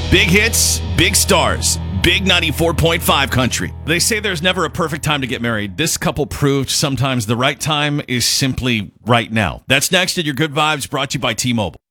Big hits, big stars, big 94.5 country. They say there's never a perfect time to get married. This couple proved sometimes the right time is simply right now. That's next at your Good Vibes, brought to you by T-Mobile.